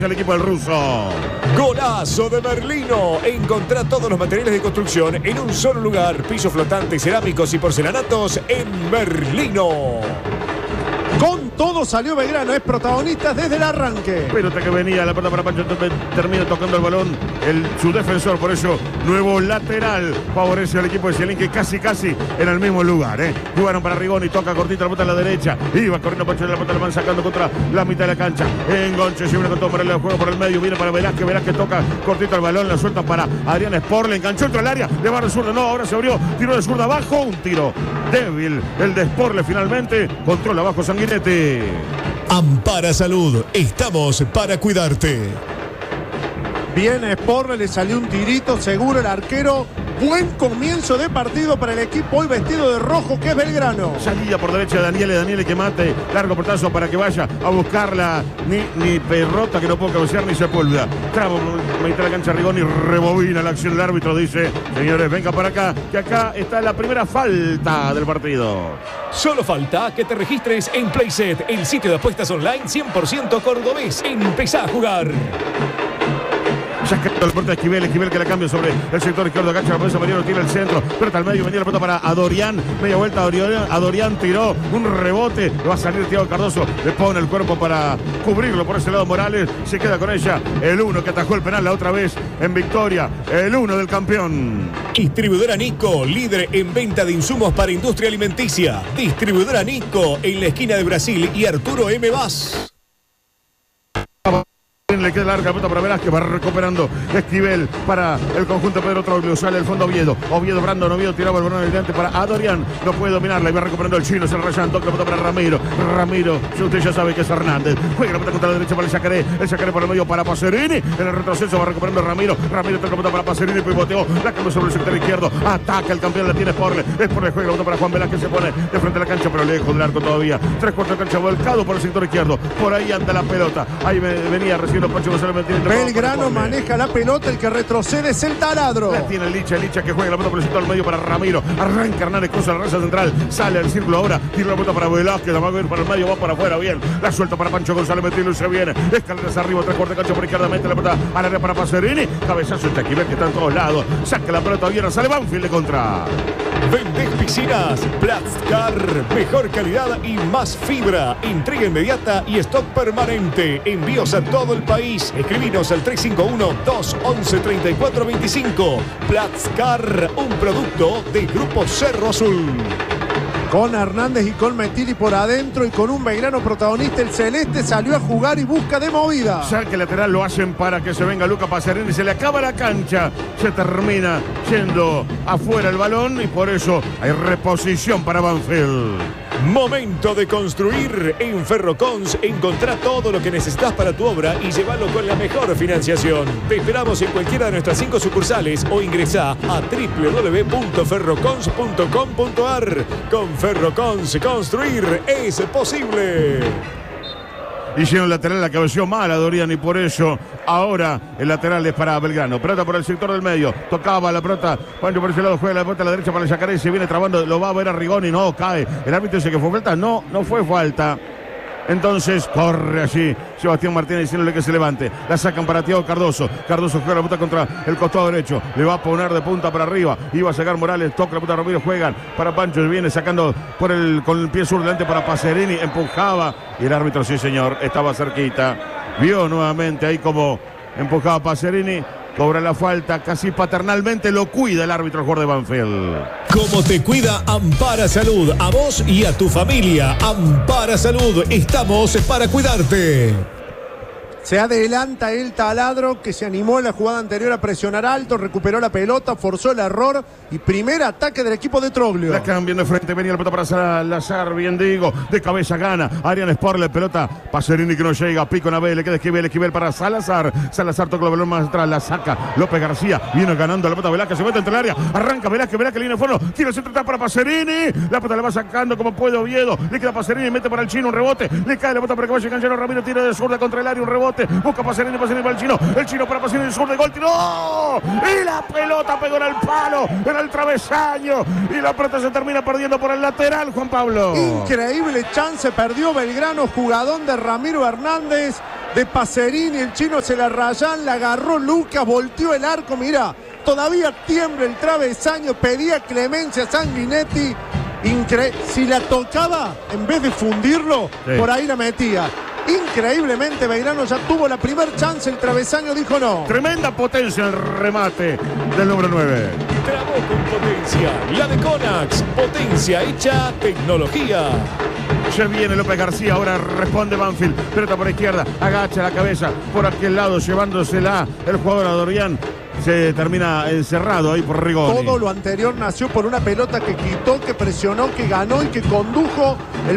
El equipo del ruso. Golazo de Merlino. Encontrá todos los materiales de construcción en un solo lugar. Pisos flotantes, cerámicos y porcelanatos en Merlino. Con todo salió Belgrano, es protagonista desde el arranque. Pelota que venía, la pelota para Pancho, termina tocando el balón su defensor, por eso nuevo lateral favorece al equipo de Cielín, que casi en el mismo lugar. Jugaron para Rigoni, toca cortita la pelota a la derecha, iba corriendo Pancho, la pelota la van sacando contra la mitad de la cancha. Engonche, se viene con todo para el juego por el medio, viene para Velázquez toca cortito el balón, la sueltan para Adrián Sport, le enganchó entre el área, le va de zurda, no, ahora se abrió, tiro de zurda abajo, un tiro débil, el de Sporle finalmente, controla abajo Sanguinetti. Ampara Salud, estamos para cuidarte. Bien, Sporle, le salió un tirito seguro el arquero. Buen comienzo de partido para el equipo hoy vestido de rojo, que es Belgrano. Salida por derecha de Daniele que mate, largo portazo para que vaya a buscarla, ni Perrota, que no puede cabecear ni Sepúlveda. Trabo, mitad de la cancha Rigoni, rebobina la acción del árbitro, dice: señores, venga para acá, que acá está la primera falta del partido. Solo falta que te registres en Playset, el sitio de apuestas online 100% cordobés. Empezá a jugar. Ya está el puerta de Esquivel que la cambia sobre el sector izquierdo de cancha, la cabeza Mariano tira el centro, pero al medio venía la pelota para Adorián, media vuelta Adorián tiró un rebote, va a salir Thiago Cardoso, le pone el cuerpo para cubrirlo por ese lado Morales, se queda con ella, el uno que atajó el penal la otra vez en victoria, el uno del campeón. Distribuidora Nico, líder en venta de insumos para industria alimenticia. Distribuidora Nico, en la esquina de Brasil y Arturo M. Vaz. Le queda larga pelota para Velázquez, va recuperando Esquivel para el conjunto Pedro Troglio, sale el fondo Oviedo, Brandon Oviedo tiraba el balón adelante para Adorián, no puede dominarla y va recuperando el chino, se rayan, toca la pelota para Ramiro, usted ya sabe que es Hernández, juega la pelota contra la derecha para el Yacaré por el medio para Pacerini, en el retroceso va recuperando Ramiro toca la pelota para Pacerini, pivoteó, la cambia sobre el sector izquierdo, ataca el campeón, la tiene Sporle juega la pelota para Juan Velázquez, se pone de frente a la cancha, pero lejos del arco todavía, 3/4 de cancha volcado por el sector izquierdo, por ahí anda la pelota, ahí venía recibiendo Pancho González. Belgrano maneja la pelota, el que retrocede es el Taladro. La tiene Licha que juega la pelota por el sector al medio para Ramiro, arranca Hernández, cruza la raza central, sale al círculo ahora, tira la pelota para Velázquez, la va a ver para el medio, va para afuera, bien, la suelta para Pancho González, metiendo y se viene, escaleras arriba, 3/4 de cancha por izquierda, mete la pelota al área para Pacerini, cabezazo de Esquivel que está en todos lados, saca la pelota bien, sale Banfield de contra. Vendés piscinas, Platzcar, mejor calidad y más fibra, entrega inmediata y stock permanente, envíos a todo el país. Escribinos al 351-211-3425. Platzcar, un producto del Grupo Cerro Azul. Con Hernández y con Metilli por adentro y con un Belgrano protagonista, el celeste salió a jugar y busca de movida. Saque lateral lo hacen para que se venga Luca Pacerini, se le acaba la cancha, se termina yendo afuera el balón y por eso hay reposición para Banfield. Momento de construir. En Ferrocons encontrá todo lo que necesitas para tu obra y llévalo con la mejor financiación. Te esperamos en cualquiera de nuestras 5 sucursales o ingresá a www.ferrocons.com.ar. Con Ferrocons, construir es posible. Hicieron lateral, la cabeció mal a Dorian y por eso ahora el lateral es para Belgrano. Pelota por el sector del medio, tocaba la pelota, Pancho por ese lado, juega la pelota a la derecha para el Yacaré, se viene trabando, lo va a ver a Rigoni, no, cae. El árbitro dice que fue falta, no fue falta. Entonces corre allí Sebastián Martínez diciéndole que se levante. La sacan para Thiago Cardoso. Cardoso juega la pelota contra el costado derecho. Le va a poner de punta para arriba. Iba a sacar Morales. Toca la pelota Ramiro. Juegan para Pancho. Viene sacando con el pie sur delante para Pacerini. Empujaba. Y el árbitro, sí señor, estaba cerquita. Vio nuevamente ahí como empujaba Pacerini. Cobra la falta, casi paternalmente lo cuida el árbitro, el jugador de Banfield. Como te cuida Ampara Salud, a vos y a tu familia. Ampara Salud, estamos para cuidarte. Se adelanta el Taladro, que se animó en la jugada anterior a presionar alto, recuperó la pelota, forzó el error y primer ataque del equipo de Troglio. La cambian de frente, venía la pelota para Salazar, bien digo, de cabeza gana. Adrián Sport, la pelota, Pacerini que no llega, pico Nabel, le queda Esquivel para Salazar. Salazar toca el balón más atrás, la saca López García, viene ganando la pelota Velázquez, se mete entre el área, arranca Velázquez, línea de fondo, tira el centro para Pacerini, la pelota la va sacando como puede Oviedo, le queda Pacerini, mete para el chino, un rebote, le cae la pelota para que vaya Canchero, Ramiro tira de zurda contra el área, un rebote. Busca Pacerini para el chino para Pacerini, el sur de gol, tiró y la pelota pegó en el palo, en el travesaño y la pelota se termina perdiendo por el lateral, Juan Pablo. Increíble chance perdió Belgrano, jugadón de Ramiro Hernández, de Pacerini, el chino se la rayan, la agarró Lucas, volteó el arco, mira, todavía tiembla el travesaño, pedía clemencia a Sanguinetti. Si la tocaba, en vez de fundirlo, sí, por ahí la metía. Increíblemente Belgrano ya tuvo la primer chance, el travesaño dijo no. Tremenda potencia el remate del número 9. Trabó con potencia, la de Conax, potencia hecha tecnología. Ya viene López García, ahora responde Banfield, pelota por izquierda, agacha la cabeza por aquel lado, llevándosela el jugador Adorián. Se termina encerrado ahí por Rigoni. Todo lo anterior nació por una pelota que quitó, que presionó, que ganó y que condujo el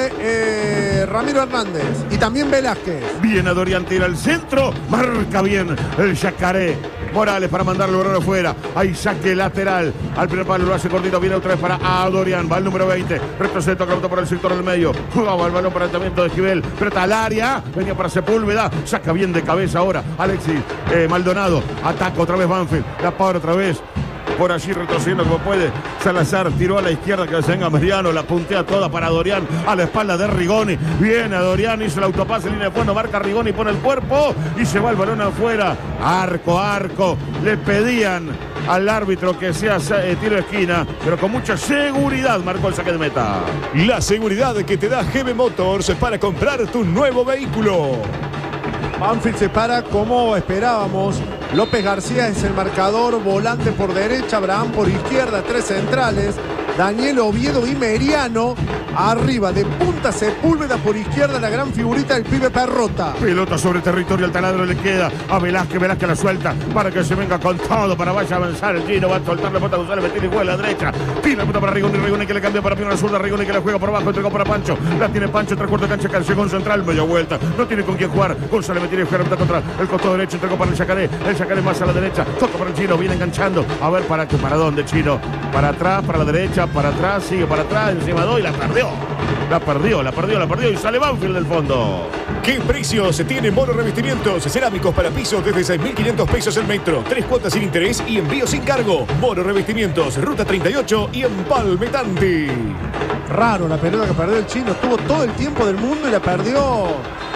pibe Ramiro Hernández. Y también Velázquez. Bien, Adorián tira el centro, marca bien el Yacaré. Morales para mandarlo afuera. Ahí saque lateral. Al primer palo lo hace cortito. Viene otra vez para Adorián. Va el número 20. Retrocede, toca por el sector del medio. Jugaba el balón para el tratamiento de Esquivel. Pelota al área. Venía para Sepúlveda. Saca bien de cabeza ahora Alexis Maldonado. Ataca otra vez Banfield. La para otra vez. Por allí retrocediendo como puede. Salazar tiró a la izquierda que se venga Meriano. La puntea toda para Adorián. A la espalda de Rigoni. Viene Adorián. Hizo el autopase en línea de fondo. Marca Rigoni. Pone el cuerpo. Y se va el balón afuera. Arco. Le pedían al árbitro que sea tiro de esquina. Pero con mucha seguridad marcó el saque de meta. La seguridad que te da GB Motors para comprar tu nuevo vehículo. Banfield se para como esperábamos. López García es el marcador, volante por derecha, Abraham por izquierda, tres centrales, Daniel Oviedo y Meriano. Arriba de punta Sepúlveda, por izquierda la gran figurita del pibe Perrota. Pelota sobre territorio, el taladro le queda a Velázquez la suelta para que se venga con todo, para vaya a avanzar el Gino, va a soltar la pelota, González Betini juega a la derecha, tira la pelota para Rigoni que le cambia para Pino zurda, Rigoni que la juega por abajo, entregó para Pancho, la tiene Pancho, tres cuartos de cancha, llegó central, media vuelta, no tiene con quién jugar, González Betini juega la pelota contra el costado derecho, entregó para el Yacaré más a la derecha, toca para el Chino, viene enganchando, a ver para dónde Chino, para atrás, para la derecha, para atrás, sigue para atrás, encima de y la perdió. La perdió y sale Banfield del fondo. ¿Qué precios tiene Moro Revestimientos? Cerámicos para pisos desde 6.500 pesos el metro. 3 cuotas sin interés y envío sin cargo. Moro Revestimientos, Ruta 38 y Empalme Tanti. Raro la pelota que perdió el Chino. Tuvo todo el tiempo del mundo y la perdió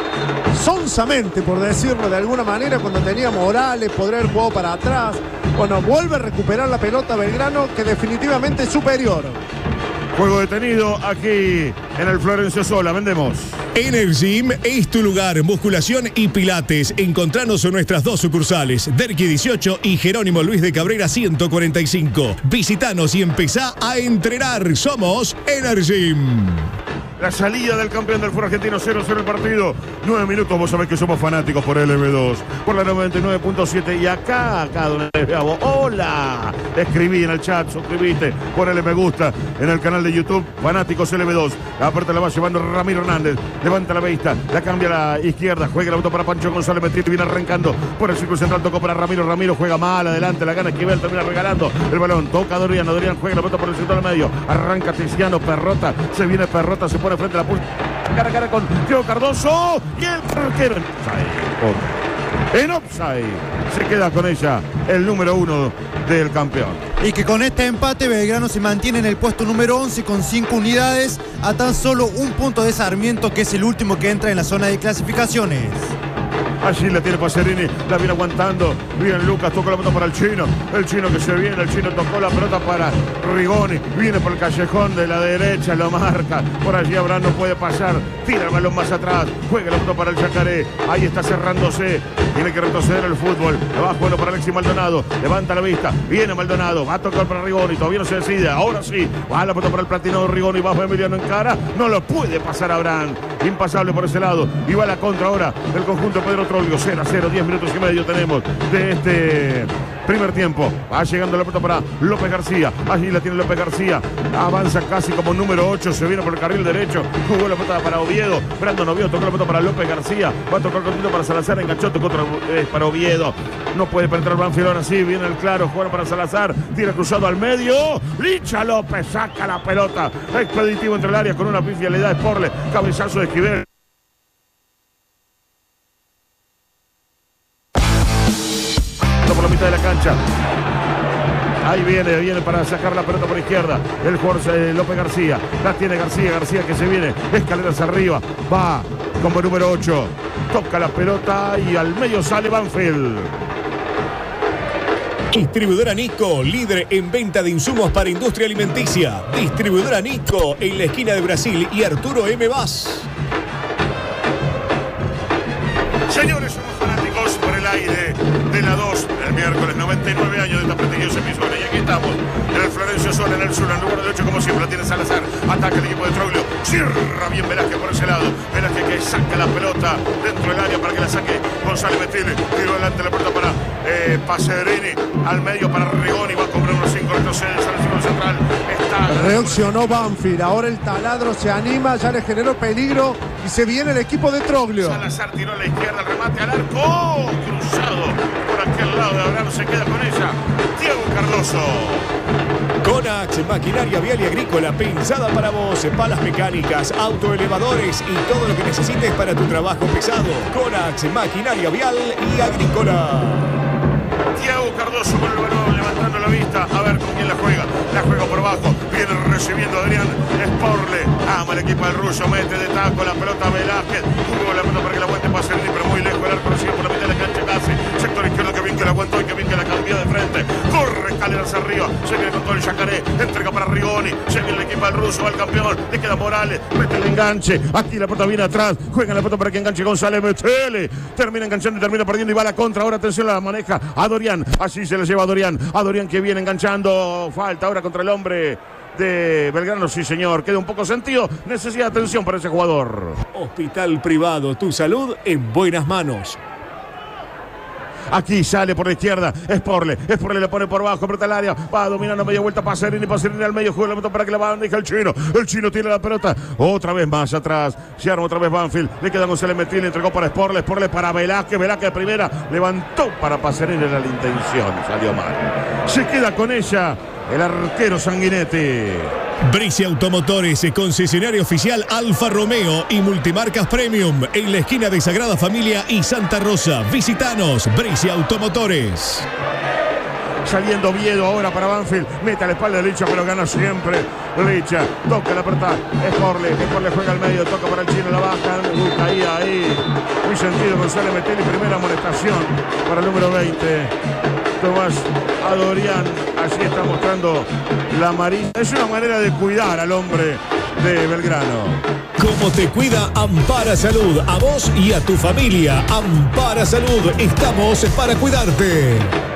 sonsamente, por decirlo de alguna manera, cuando tenía Morales, podría haber jugado para atrás. Bueno, vuelve a recuperar la pelota Belgrano, que definitivamente es superior. Juego detenido aquí en el Florencio Sola. Vendemos. Energym es tu lugar. Musculación y pilates. Encontranos en nuestras dos sucursales, Derqui 18 y Jerónimo Luis de Cabrera 145. Visitanos y empezá a entrenar. Somos Energym. La salida del campeón del fútbol argentino, 0-0 el partido. 9 minutos, vos sabés que somos fanáticos por LB2, por la 99.7. Y acá donde les veo, hola. Escribí en el chat, suscribite, ponele me gusta en el canal de YouTube, Fanáticos LB2. La puerta la va llevando Ramiro Hernández. Levanta la vista, la cambia a la izquierda, juega el auto para Pancho González Metito, viene arrancando por el círculo central, tocó para Ramiro juega mal adelante, la gana Esquivel, termina regalando el balón, toca a Adorián juega la pelota por el sector del medio, arranca Tiziano, Perrota, se viene Perrota, se pone frente a la pulsa, cara a cara con Diego Cardoso y el arquero en offside. Se queda con ella el número 1 del campeón. Y que con este empate Belgrano se mantiene en el puesto número 11 con 5 unidades, a tan solo un punto de Sarmiento, que es el último que entra en la zona de clasificaciones. Allí la tiene Pacerini, la viene aguantando. Bien Lucas, tocó la pelota para el Chino que se viene, el Chino tocó la pelota para Rigoni, viene por el callejón de la derecha, lo marca, por allí Abraham no puede pasar, tira el balón más atrás, juega la pelota para el Yacaré, ahí está cerrándose, tiene que retroceder el fútbol, abajo bueno para Alexis Maldonado, levanta la vista, viene Maldonado, va a tocar para Rigoni, todavía no se decide, ahora sí, va la pelota para el platino de Rigoni, bajo Emiliano en cara, no lo puede pasar Abraham, impasable por ese lado, y va a la contra ahora el conjunto Pedro Troglio, 0-0, 10 minutos y medio tenemos de este primer tiempo. Va llegando la pelota para López García. Allí la tiene López García. Avanza casi como número 8. Se viene por el carril derecho. Jugó la pelota para Oviedo. Brandon Oviedo tocó la pelota para López García. Va a tocar cortito para Salazar. Enganchó, tocó otra vez para Oviedo. No puede penetrar Banfield. Ahora sí, viene el claro. Juega para Salazar. Tira cruzado al medio. Licha López saca la pelota. Expeditivo entre el área con una pifia. Le da Sporle. Cabezazo de Esquivel. Por la mitad de la cancha. Ahí viene para sacar la pelota por izquierda. El jugador López García. La tiene García que se viene. Escaleras arriba. Va como número 8. Toca la pelota y al medio sale Banfield. Distribuidora Nico, líder en venta de insumos para industria alimenticia. Distribuidora Nico, en la esquina de Brasil y Arturo M. Vaz. Señores, somos fanáticos por el aire de la 2. El miércoles, 99 años de esta prestigiosa emisora. Y aquí estamos, en el Florencio Sola, en el sur, en el lugar de 8, como siempre, la tiene Salazar. Ataca el equipo de Troglio. Cierra bien Velázquez por ese lado. Velázquez que saca la pelota dentro del área para que la saque González Betile. Tiro adelante la pelota para Pacerini. Al medio para Rigoni. Va a cobrar unos 5 retrocedes al círculo central. Reaccionó Banfield. Ahora el taladro se anima. Ya le generó peligro. Y se viene el equipo de Troglio. Salazar tiró a la izquierda. El remate al arco. Cruzado por aquel lado de Abraham. Se queda con ella Diego Cardoso. Conax, maquinaria vial y agrícola pensada para vos, palas mecánicas, autoelevadores y todo lo que necesites para tu trabajo pesado. Conax, maquinaria vial y agrícola. Thiago Cardoso con el balón levantando la vista. A ver con quién la juega. La juega por abajo. Viene recibiendo Adrián Sporle. Ama el equipo del ruso. Mete de taco la pelota Velázquez. Jugó la pelota para que la aguante Pacerini, pero muy lejos. El arco recibe por la mitad de la cancha casi. Sector izquierdo, que bien que la aguantó y que bien que la cambió de frente. Corre escaleras arriba. Se viene con todo el Yacaré. Entrega para Rigoni. Se viene el equipo del ruso. Va el campeón. Le queda Morales. Mete el enganche. Aquí la pelota viene atrás. Juega la pelota para que enganche González Betele. Termina enganchando y termina perdiendo. Y va a la contra. Ahora atención, la maneja a Dorian. Así se la lleva a Dorian. A Dorian que viene enganchando. Falta ahora contra el hombre de Belgrano. Sí, señor. Queda un poco sentido. Necesita atención para ese jugador. Hospital privado. Tu salud en buenas manos. Aquí sale por la izquierda. Sporle le pone por abajo. Aprieta el área. Va dominando media vuelta. Pacerini al medio. Juega la pelota para que la bandeja el chino. El chino tiene la pelota. Otra vez más atrás. Se arma otra vez Banfield. Le queda González Metín. Le entregó para Sporle para Velázquez. Velázquez de primera. Levantó para Pacerini. Era la intención. Salió mal. Se queda con ella el arquero Sanguinetti. Bricia Automotores, concesionario oficial Alfa Romeo y multimarcas Premium en la esquina de Sagrada Familia y Santa Rosa. Visitanos, Bricia Automotores. Saliendo Viedo ahora para Banfield. Mete a la espalda de Licha, pero gana siempre Licha. Toca la pelota. Sporle juega al medio. Toca para el chino. La bajan. Ahí. Muy sentido. González Metelli. Primera amonestación para el número 20. Tomás Adorián. Así está mostrando la amarilla. Es una manera de cuidar al hombre de Belgrano. ¿Cómo te cuida Ampara Salud? A vos y a tu familia. Ampara Salud. Estamos para cuidarte.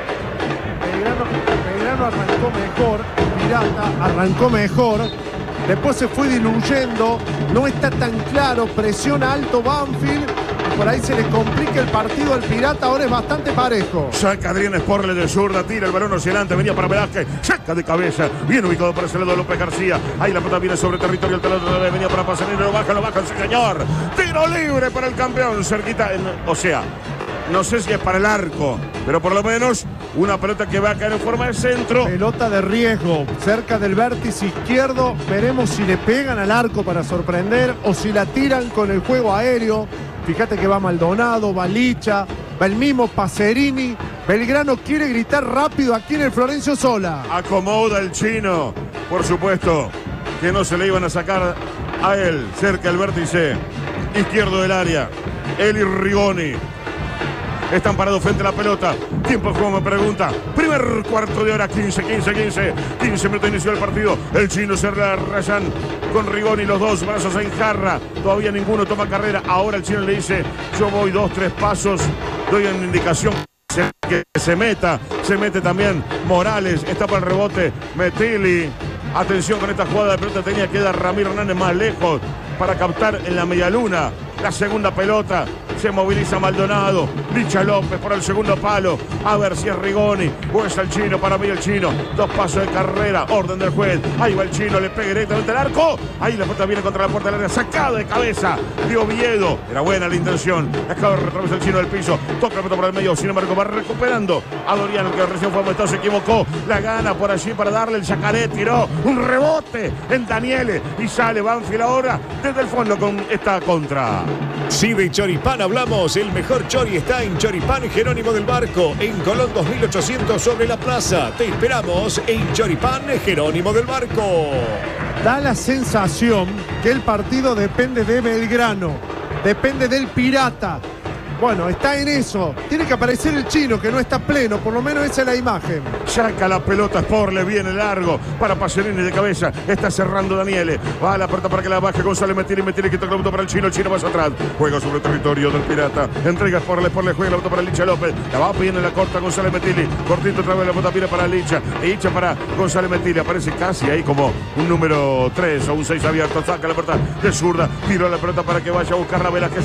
Belgrano arrancó mejor. Pirata arrancó mejor. Después se fue diluyendo. No está tan claro. Presiona alto Banfield. Por ahí se le complica el partido al Pirata. Ahora es bastante parejo. Saca Adrián Sporle de zurda. Tira el balón hacia adelante. Venía para Velázquez. Saca de cabeza. Bien ubicado para ese lado López García. Ahí la pelota viene sobre territorio. El talón venía para Pacerini. Lo baja, sí señor. Tiro libre para el campeón. Cerquita. O sea, no sé si es para el arco, pero por lo menos una pelota que va a caer en forma de centro. Pelota de riesgo, cerca del vértice izquierdo. Veremos si le pegan al arco para sorprender o si la tiran con el juego aéreo. Fíjate que va Maldonado, va Licha, va el mismo Pacerini. Belgrano quiere gritar rápido aquí en el Florencio Sola. Acomoda el chino, por supuesto, que no se le iban a sacar a él, cerca del vértice izquierdo del área. Él y Rigoni están parados frente a la pelota. Tiempo de juego, me pregunta. Primer cuarto de hora, 15 minutos de inicio del partido. El chino se rayan con Rigoni, los dos brazos en jarra. Todavía ninguno toma carrera. Ahora el chino le dice: yo voy 2-3 pasos. Doy una indicación que se meta. Se mete también Morales. Está para el rebote Metelli. Atención con esta jugada de pelota. Tenía que dar Ramiro Hernández más lejos para captar en la medialuna la segunda pelota. Se moviliza Maldonado. Licha López por el segundo palo. A ver si es Rigoni o es el chino. Para mí el chino. 2 pasos de carrera. Orden del juez. Ahí va el chino. Le pega directamente al arco. Ahí la pelota viene contra la puerta del área. Sacado de cabeza de Oviedo. Era buena la intención. Acaba de retroceder el chino del piso. Toca la pelota por el medio. Sin embargo va recuperando a Doriano, que recién fue aumentado. Se equivocó. La gana por allí para darle el Yacaré. Tiró un rebote en Daniele. Y sale Banfield ahora desde el fondo con esta contra. Sí, de Choripán hablamos. El mejor chori está en Choripán Jerónimo del Barco, en Colón 2800 sobre la plaza. Te esperamos en Choripán Jerónimo del Barco. Da la sensación que el partido depende de Belgrano. Depende del Pirata. Bueno, está en eso. Tiene que aparecer el Chino, que no está pleno. Por lo menos esa es la imagen. Saca la pelota Sport, le viene largo para Pacerini de cabeza. Está cerrando Daniele. Va a la puerta para que la baje González Metilli que toca la pelota para el Chino. El Chino va hacia atrás. Juega sobre el territorio del Pirata. Entrega Sport, le juega la pelota para Licha López. La va bien en la corta González Metilli. Cortito otra vez la pelota viene para Licha. Licha para González Metilli. Aparece casi ahí como un número 3 o un 6 abierto. Saca la pelota de zurda. Tiró la pelota para que vaya a buscar la Velázquez.